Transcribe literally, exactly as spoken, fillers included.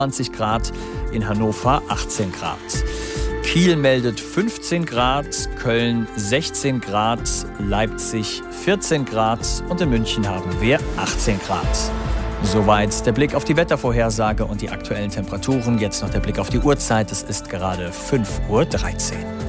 zwanzig Grad, in Hannover achtzehn Grad. Kiel meldet fünfzehn Grad, Köln sechzehn Grad, Leipzig vierzehn Grad und in München haben wir achtzehn Grad. Soweit der Blick auf die Wettervorhersage und die aktuellen Temperaturen. Jetzt noch der Blick auf die Uhrzeit. Es ist gerade fünf Uhr dreizehn.